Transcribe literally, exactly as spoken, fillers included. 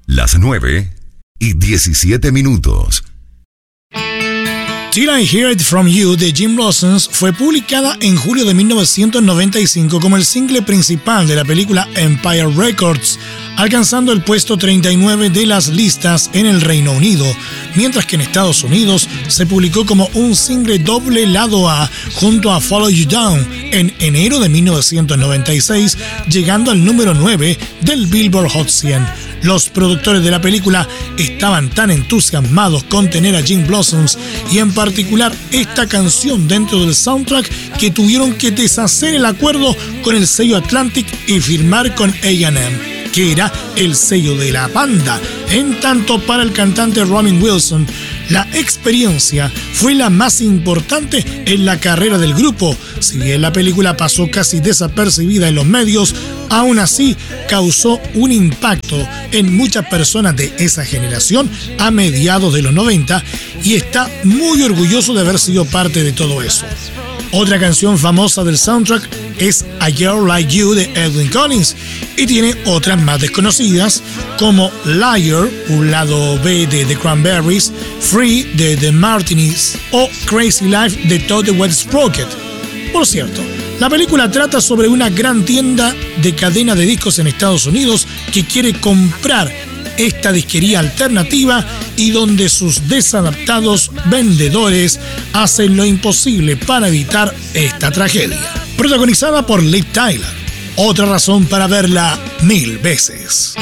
Las nueve y diecisiete minutos. Till I Hear It From You de Jim Blossoms fue publicada en julio de mil novecientos noventa y cinco como el single principal de la película Empire Records, alcanzando el puesto treinta y nueve de las listas en el Reino Unido, mientras que en Estados Unidos se publicó como un single doble lado A junto a Follow You Down en enero de mil novecientos noventa y seis, llegando al número nueve del Billboard Hot cien. Los productores de la película estaban tan entusiasmados con tener a Jim Blossoms y en particular esta canción dentro del soundtrack que tuvieron que deshacer el acuerdo con el sello Atlantic y firmar con A and M, que era el sello de la banda. En tanto, para el cantante Robin Wilson, la experiencia fue la más importante en la carrera del grupo. Si bien la película pasó casi desapercibida en los medios, aún así causó un impacto en muchas personas de esa generación a mediados de los noventa y está muy orgulloso de haber sido parte de todo eso. Otra canción famosa del soundtrack es A Girl Like You de Edwyn Collins y tiene otras más desconocidas como Liar, un lado B de The Cranberries, Free de The Martinis o Crazy Life de Todd the Wet Sprocket. Por cierto, la película trata sobre una gran tienda de cadena de discos en Estados Unidos que quiere comprar esta disquería alternativa y donde sus desadaptados vendedores hacen lo imposible para evitar esta tragedia. Protagonizada por Liv Tyler. Otra razón para verla mil veces.